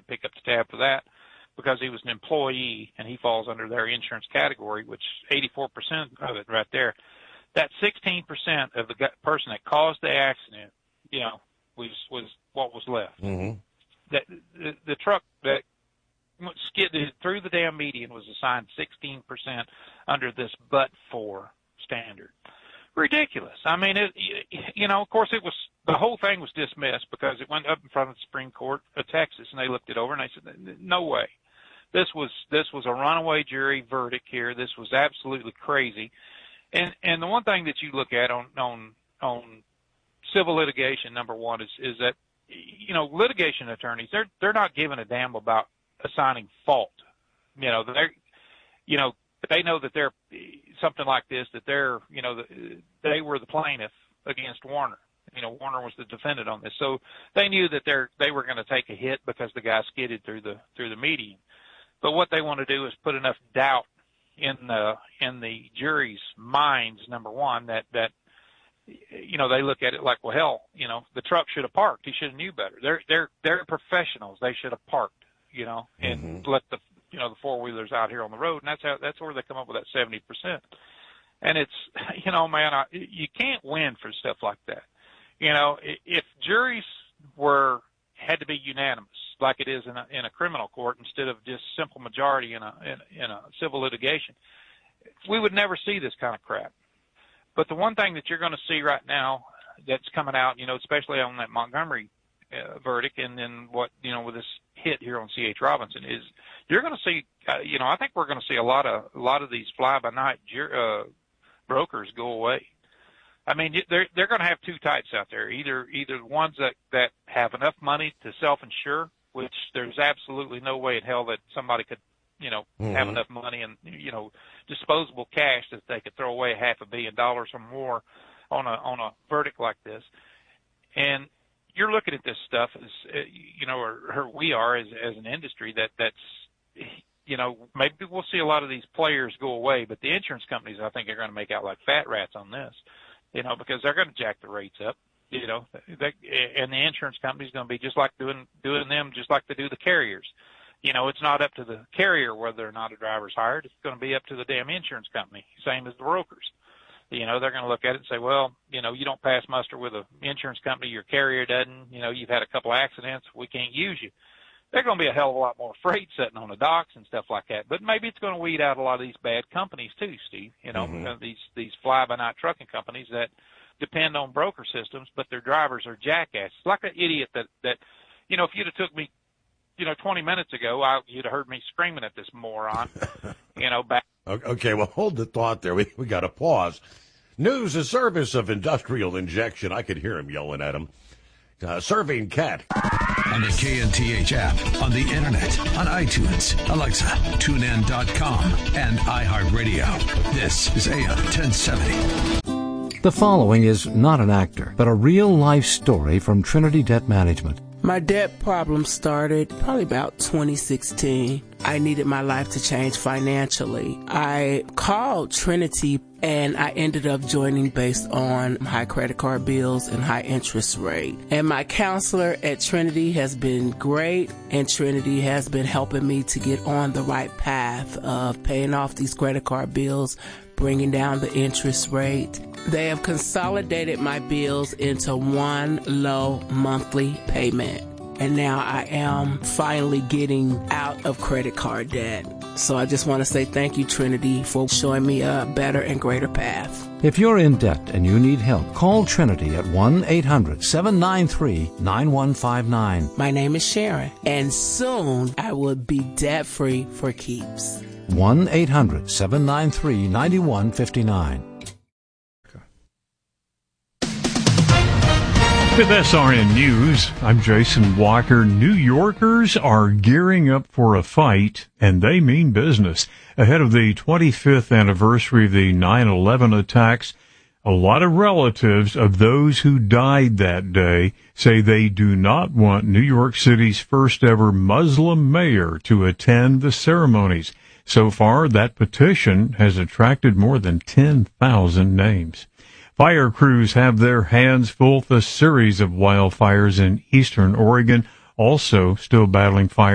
pick up the tab for that because he was an employee and he falls under their insurance category, which 84% of it right there. That 16% of the person that caused the accident, was what was left. Mm-hmm. That the truck that skidded through the damn median was assigned 16% under this but-for standard. Ridiculous. I mean, of course, the whole thing was dismissed because it went up in front of the Supreme Court of Texas, and they looked it over and they said, no way. This was a runaway jury verdict here. This was absolutely crazy. And the one thing that you look at on civil litigation, number one, is that, litigation attorneys, they're not giving a damn about assigning fault. They know that they're something like this, that they were the plaintiff against Warner. Warner was the defendant on this. So they knew that they were going to take a hit because the guy skidded through the median. But what they want to do is put enough doubt in the jury's minds, number one, that they look at it like, well, hell, the truck should have parked. He should have knew better. They're professionals. They should have parked, and let the four-wheelers out here on the road. And that's where they come up with that 70%. And it's, man, you can't win for stuff like that. If juries had to be unanimous, like it is in a criminal court, instead of just simple majority in a civil litigation, we would never see this kind of crap. But the one thing that you're going to see right now that's coming out, especially on that Montgomery verdict, and then with this hit here on C.H. Robinson, is you're going to see, I think we're going to see a lot of these fly-by-night brokers go away. I mean, they're going to have two types out there. Either ones that have enough money to self-insure, which there's absolutely no way in hell that somebody could, have enough money and, disposable cash that they could throw away $500 million or more on a verdict like this. And you're looking at this stuff as, or we are as an industry that's, maybe we'll see a lot of these players go away, but the insurance companies, I think, are going to make out like fat rats on this, because they're going to jack the rates up, and the insurance company's going to be just like doing them just like they do the carriers. It's not up to the carrier whether or not a driver's hired. It's going to be up to the damn insurance company, same as the brokers. They're going to look at it and say, well, you don't pass muster with an insurance company, your carrier doesn't, you've had a couple of accidents, we can't use you. There's going to be a hell of a lot more freight sitting on the docks and stuff like that. But maybe it's going to weed out a lot of these bad companies too, Steve. These fly-by-night trucking companies that depend on broker systems, but their drivers are jackasses. Like an idiot that if you'd have took me, 20 minutes ago, you'd have heard me screaming at this moron, back. Okay, well, hold the thought there. We got to pause. News, a service of Industrial Injection. I could hear him yelling at him. Serving cat. On the KNTH app, on the internet, on iTunes, Alexa, TuneIn.com, and iHeartRadio. This is AM 1070. The following is not an actor, but a real-life story from Trinity Debt Management. My debt problem started probably about 2016. I needed my life to change financially. I called Trinity and I ended up joining based on high credit card bills and high interest rate. And my counselor at Trinity has been great, and Trinity has been helping me to get on the right path of paying off these credit card bills, bringing down the interest rate. They have consolidated my bills into one low monthly payment. And now I am finally getting out of credit card debt. So I just want to say thank you, Trinity, for showing me a better and greater path. If you're in debt and you need help, call Trinity at 1-800-793-9159. My name is Sharon, and soon I will be debt-free for keeps. 1-800-793-9159. With SRN News, I'm Jason Walker. New Yorkers are gearing up for a fight, and they mean business. Ahead of the 25th anniversary of the 9/11 attacks, a lot of relatives of those who died that day say they do not want New York City's first ever Muslim mayor to attend the ceremonies. So far, that petition has attracted more than 10,000 names. Fire crews have their hands full with a series of wildfires in eastern Oregon, also still battling fire.